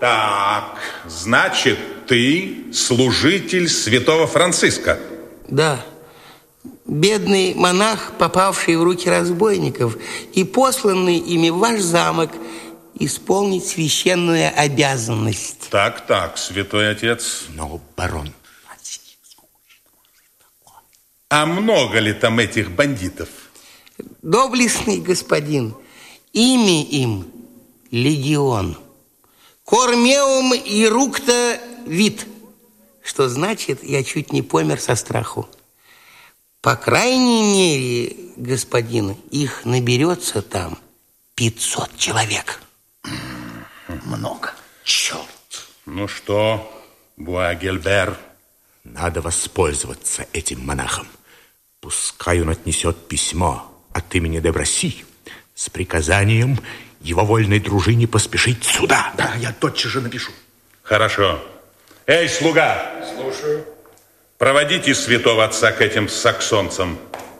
Так, значит, ты служитель святого Франциска? Да. Бедный монах, попавший в руки разбойников и посланный ими в ваш замок исполнить священную обязанность. Так, святой отец. Но, барон... А много ли там этих бандитов? Доблестный господин, имя им легион. Кормеум и рук-то вид, что значит, я чуть не помер со страху. По крайней мере, господин, их наберется там 500 человек. Много. Черт. Ну что, Буагильбер? Надо воспользоваться этим монахом. Пускай он отнесет письмо от имени де Браси с приказанием его вольной дружине поспешить сюда. Да, я тотчас же напишу. Хорошо. Эй, слуга! Слушаю. Проводите святого отца к этим саксонцам.